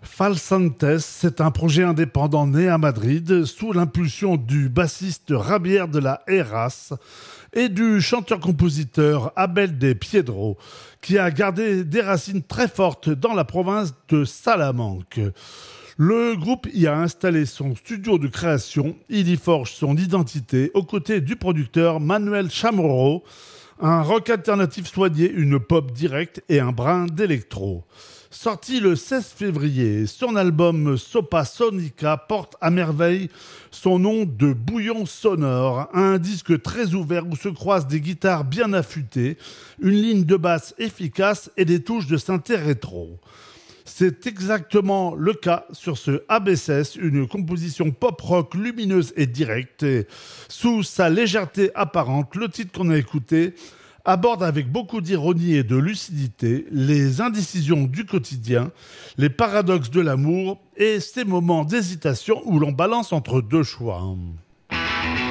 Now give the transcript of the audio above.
Falsantes, c'est un projet indépendant né à Madrid sous l'impulsion du bassiste Javier de la Heras et du chanteur-compositeur Abel de Piedro, qui a gardé des racines très fortes dans la province de Salamanque. Le groupe y a installé son studio de création, il y forge son identité aux côtés du producteur Manuel Chamorro, un rock alternatif soigné, une pop directe et un brin d'électro. Sorti le 16 février, son album Sopa Sonica porte à merveille son nom de bouillon sonore, un disque très ouvert où se croisent des guitares bien affûtées, une ligne de basse efficace et des touches de synthé rétro. C'est exactement le cas sur ce ABCS, une composition pop-rock lumineuse et directe. Et sous sa légèreté apparente, le titre qu'on a écouté aborde avec beaucoup d'ironie et de lucidité les indécisions du quotidien, les paradoxes de l'amour et ces moments d'hésitation où l'on balance entre deux choix.